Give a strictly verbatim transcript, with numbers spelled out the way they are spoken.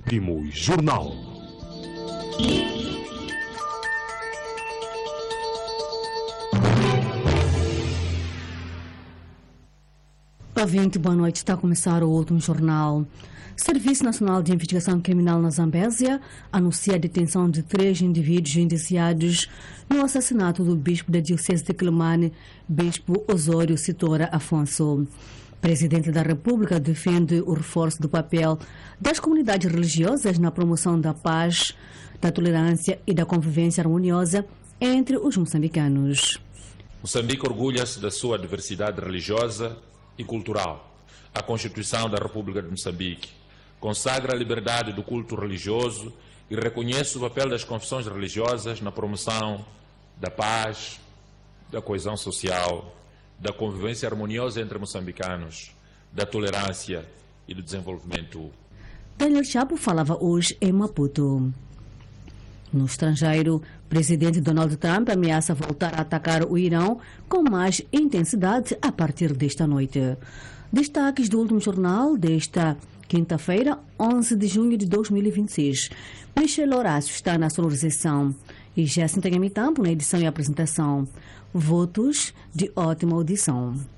Último Jornal. Ouvinte, boa noite. Está a começar o Último Jornal. Serviço Nacional de Investigação Criminal na Zambésia anuncia a detenção de três indivíduos indiciados no assassinato do bispo da Diocese de Quelimane, bispo Osório Sitora Afonso. Presidente da República defende o reforço do papel das comunidades religiosas na promoção da paz, da tolerância e da convivência harmoniosa entre os moçambicanos. Moçambique orgulha-se da sua diversidade religiosa e cultural. A Constituição da República de Moçambique consagra a liberdade do culto religioso e reconhece o papel das confissões religiosas na promoção da paz, da coesão social, da convivência harmoniosa entre moçambicanos, da tolerância e do desenvolvimento. Daniel Chapo falava hoje em Maputo. No estrangeiro, o presidente Donald Trump ameaça voltar a atacar o Irão com mais intensidade a partir desta noite. Destaques do Último Jornal desta quinta-feira, onze de junho de dois mil e vinte e seis. Michel Horácio está na sonorização e Jéssica Gamitampo na edição e apresentação. Votos de ótima audição.